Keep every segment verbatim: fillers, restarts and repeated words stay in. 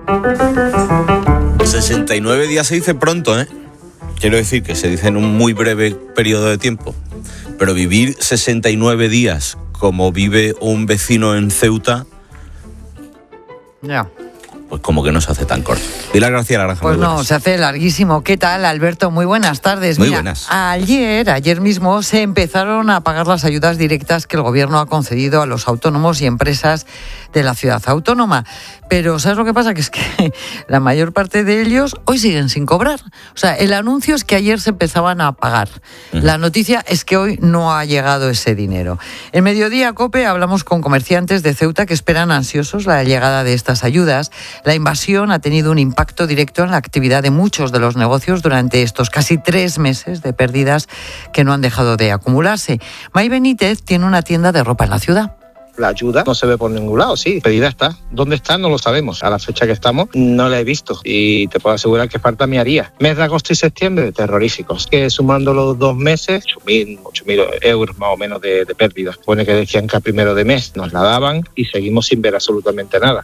sesenta y nueve días se dice pronto, ¿eh? Quiero decir que se dice en un muy breve periodo de tiempo. Pero vivir sesenta y nueve días como vive un vecino en Ceuta, ya. Pues como que no se hace tan corto. Pilar García La Granja. Pues no, se hace larguísimo. ¿Qué tal, Alberto? Muy buenas tardes. Muy Mira, buenas. Ayer, ayer mismo se empezaron a pagar las ayudas directas que el Gobierno ha concedido a los autónomos y empresas de la ciudad autónoma. Pero ¿sabes lo que pasa? Que es que la mayor parte de ellos hoy siguen sin cobrar. O sea, el anuncio es que ayer se empezaban a pagar. Uh-huh. La noticia es que hoy no ha llegado ese dinero. En Mediodía COPE hablamos con comerciantes de Ceuta que esperan ansiosos la llegada de estas ayudas. La invasión ha tenido un impacto directo en la actividad de muchos de los negocios durante estos casi tres meses de pérdidas que no han dejado de acumularse. May Benítez tiene una tienda de ropa en la ciudad. La ayuda no se ve por ningún lado, sí, pedida está. ¿Dónde está? No lo sabemos. A la fecha que estamos no la he visto y te puedo asegurar que falta mi haría. Mes de agosto y septiembre, terroríficos. Que sumando los dos meses, ocho mil euros más o menos de, de pérdidas. Pone que decían que a primero de mes nos la daban y seguimos sin ver absolutamente nada.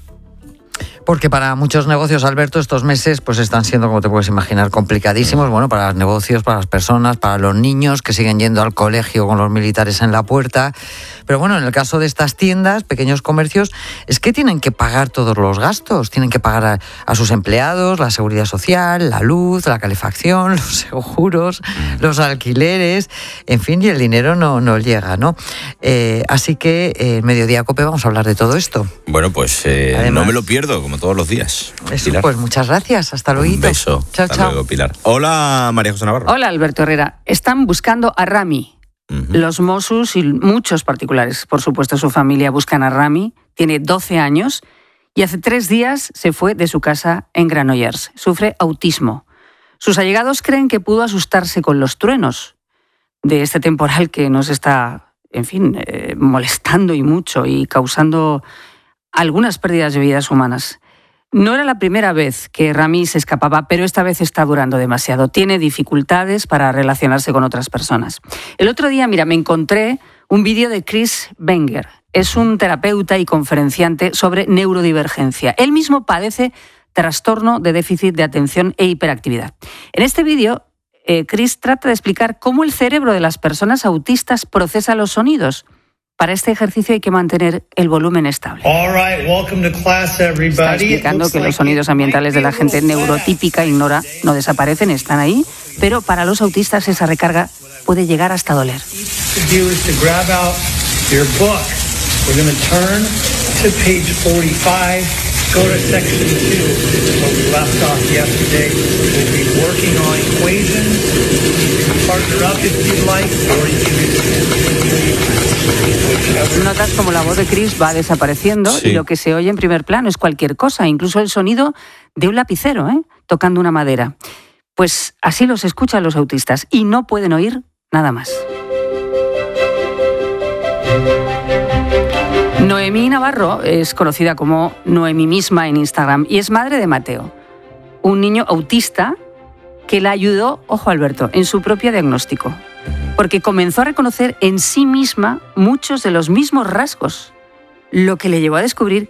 Porque para muchos negocios, Alberto, estos meses pues están siendo, como te puedes imaginar, complicadísimos. Bueno, para los negocios, para las personas, para los niños que siguen yendo al colegio con los militares en la puerta. Pero bueno, en el caso de estas tiendas, pequeños comercios, es que tienen que pagar todos los gastos. Tienen que pagar a, a sus empleados, la seguridad social, la luz, la calefacción, los seguros, los alquileres, en fin, y el dinero no, no llega, ¿no? Eh, así que eh, en Mediodía COPE vamos a hablar de todo esto. Bueno, pues eh, Además, no me lo pierdo, como todos los días. Eso, Pilar. Pues muchas gracias. Hasta luego. Un beso. Chao, Hasta chao. luego, Pilar. Hola, María José Navarro. Hola, Alberto Herrera. Están buscando a Rami. Uh-huh. Los Mossos y muchos particulares, por supuesto, su familia buscan a Rami. Tiene doce años y hace tres días se fue de su casa en Granollers. Sufre autismo. Sus allegados creen que pudo asustarse con los truenos de este temporal que nos está, en fin, eh, molestando y mucho y causando algunas pérdidas de vidas humanas. No era la primera vez que Rami se escapaba, pero esta vez está durando demasiado. Tiene dificultades para relacionarse con otras personas. El otro día, mira, me encontré un vídeo de Chris Wenger. Es un terapeuta y conferenciante sobre neurodivergencia. Él mismo padece trastorno de déficit de atención e hiperactividad. En este vídeo, eh, Chris trata de explicar cómo el cerebro de las personas autistas procesa los sonidos. Para este ejercicio hay que mantener el volumen estable. Está explicando que los sonidos ambientales de la gente neurotípica ignora no desaparecen, están ahí, pero para los autistas esa recarga puede llegar hasta doler. Go to section two, where we left off yesterday. We'll be working on equations. You can partner up if you'd like, or you can... Notas como la voz de Chris va desapareciendo, sí, y lo que se oye en primer plano es cualquier cosa, incluso el sonido de un lapicero, ¿eh? tocando una madera. Pues así los escuchan los autistas y no pueden oír nada más. Noemí Navarro es conocida como Noemí misma en Instagram y es madre de Mateo, un niño autista que la ayudó, ojo Alberto, en su propio diagnóstico, porque comenzó a reconocer en sí misma muchos de los mismos rasgos, lo que le llevó a descubrir